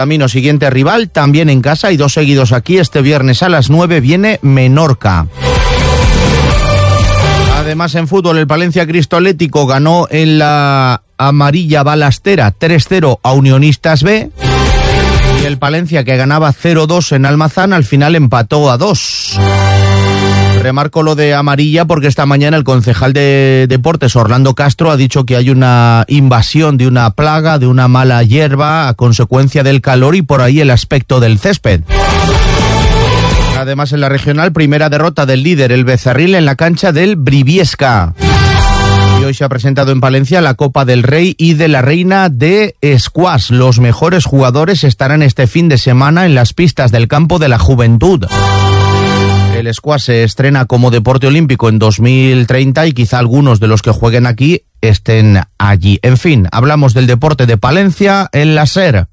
Camino siguiente rival, también en casa, y 2 seguidos aquí. Este viernes a las 9 viene Menorca. Además, en fútbol, el Palencia Cristolético ganó en la amarilla balastera 3-0 a Unionistas B. Y el Palencia, que ganaba 0-2 en Almazán, al final empató a 2. Remarco lo de amarilla porque esta mañana el concejal de Deportes, Orlando Castro, ha dicho que hay una invasión de una plaga, de una mala hierba a consecuencia del calor y por ahí el aspecto del césped. Además, en la regional, primera derrota del líder, el Becerril, en la cancha del Briviesca. Y hoy se ha presentado en Palencia la Copa del Rey y de la Reina de Squash. Los mejores jugadores estarán este fin de semana en las pistas del Campo de la Juventud. El squash se estrena como deporte olímpico en 2030 y quizá algunos de los que jueguen aquí estén allí. En fin, hablamos del deporte de Palencia en la SER.